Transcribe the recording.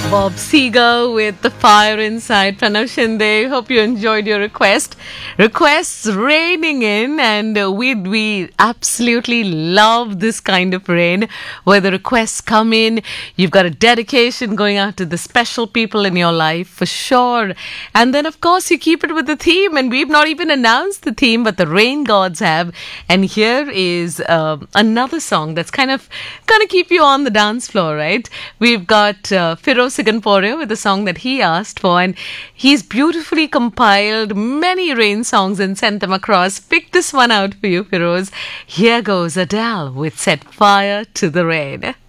Bob Seger with The Fire Inside. Pranav Shinde, hope you enjoyed your request. Requests raining in, and we absolutely love this kind of rain where the requests come in. You've got a dedication going out to the special people in your life for sure. And then, of course, you keep it with the theme, and we've not even announced the theme, but the rain gods have. And here is another song that's kind of going to keep you on the dance floor, right? We've got Firoz Siganporia with the song that he asked for, and he's beautifully compiled many rain songs and sent them across. Pick this one out for you, Firoz. Here goes Adele with Set Fire to the Rain.